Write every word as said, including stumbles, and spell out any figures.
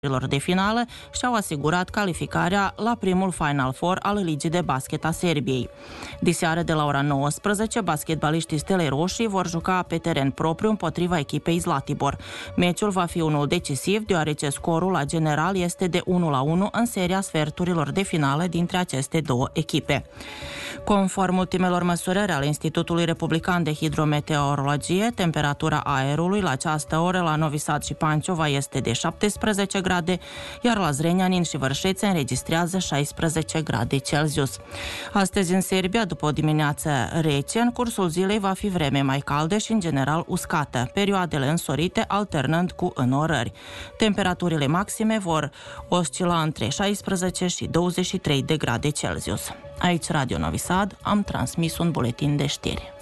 de finală și-au asigurat calificarea la primul Final Four al Ligii de Basket a Serbiei. Diseară de la ora nouăsprezece, basketbaliștii Stelei Roșii vor juca pe teren propriu împotriva echipei Zlatibor. Meciul va fi unul decisiv, deoarece scorul la general este de unu la unu în seria sferturilor de finală dintre aceste două echipe. Conform ultimelor măsurări ale Institutului Republican de Hidrometeorologie, temperatura aerului la această oră la Novi Sad și Panciova este de șaptesprezece grade, iar la Zrenjanin și Vârșețe înregistrează șaisprezece grade Celsius. Astăzi în Serbia, după o dimineață rece, în cursul zilei va fi vreme mai caldă și în general uscată, perioadele însorite alternând cu înnorări. Temperaturile maxime vor oscila între șaisprezece și douăzeci și trei de grade Celsius. Aici, Radio Novi Sad, am transmis un buletin de știri.